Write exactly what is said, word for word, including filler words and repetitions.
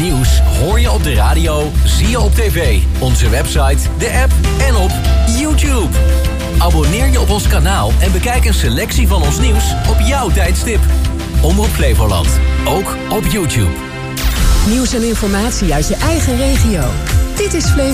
nieuws hoor je op de radio, zie je op tv, onze website, de app en op YouTube. Abonneer je op ons kanaal en bekijk een selectie van ons nieuws op jouw tijdstip. Omroep Flevoland, ook op YouTube. Nieuws en informatie uit je eigen regio. Dit is Flevoland.